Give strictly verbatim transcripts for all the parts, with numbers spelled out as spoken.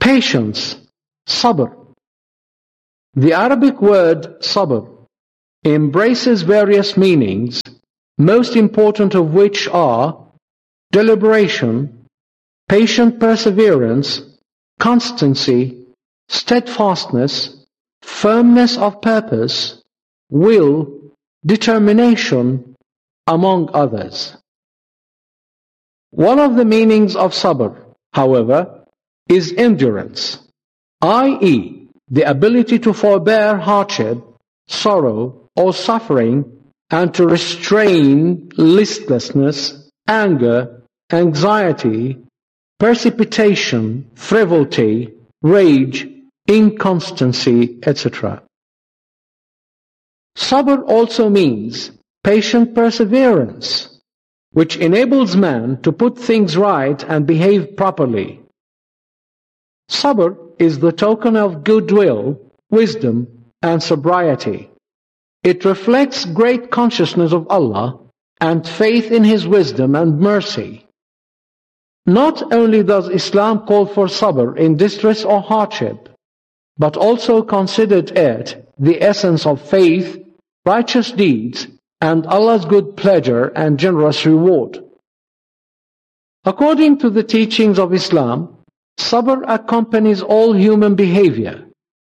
Patience, sabr. The Arabic word sabr embraces various meanings, most important of which are deliberation, patient perseverance, constancy, steadfastness, firmness of purpose, will, determination, among others. One of the meanings of sabr, however, is endurance, that is, the ability to forbear hardship, sorrow, or suffering, and to restrain listlessness, anger, anxiety, precipitation, frivolity, rage, inconstancy, et cetera. Sabr also means patient perseverance, which enables man to put things right and behave properly. Sabr is the token of goodwill, wisdom, and sobriety. It reflects great consciousness of Allah and faith in His wisdom and mercy. Not only does Islam call for sabr in distress or hardship, but also considered it the essence of faith, righteous deeds, and Allah's good pleasure and generous reward. According to the teachings of Islam, sabr accompanies all human behavior.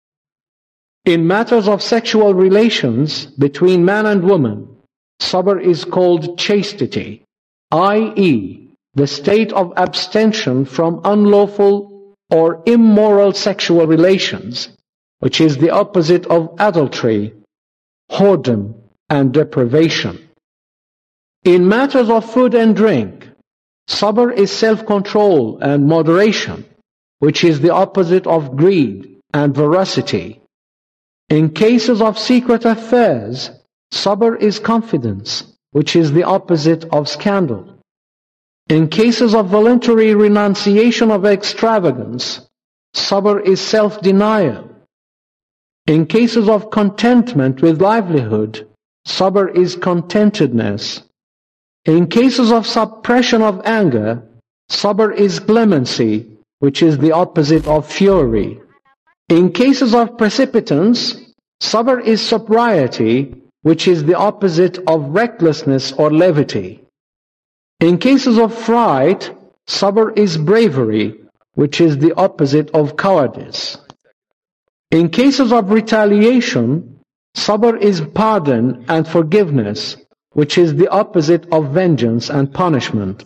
In matters of sexual relations between man and woman, sabr is called chastity, that is, the state of abstention from unlawful or immoral sexual relations, which is the opposite of adultery, whoredom, and deprivation. In matters of food and drink, sabr is self-control and moderation, which is the opposite of greed and voracity. In cases of secret affairs, sabr is confidence, which is the opposite of scandal. In cases of voluntary renunciation of extravagance, sabr is self-denial. In cases of contentment with livelihood, sabr is contentedness. In cases of suppression of anger, sabr is clemency, which is the opposite of fury. In cases of precipitance, sabr is sobriety, which is the opposite of recklessness or levity. In cases of fright, sabr is bravery, which is the opposite of cowardice. In cases of retaliation, sabr is pardon and forgiveness, which is the opposite of vengeance and punishment.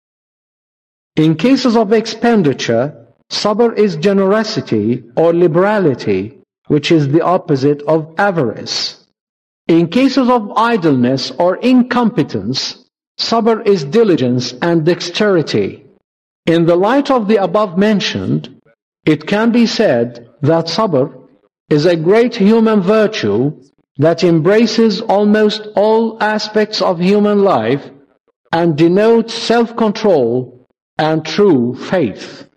In cases of expenditure, sabr is generosity or liberality, which is the opposite of avarice. In cases of idleness or incompetence, sabr is diligence and dexterity. In the light of the above mentioned, it can be said that sabr is a great human virtue that embraces almost all aspects of human life and denotes self-control and true faith.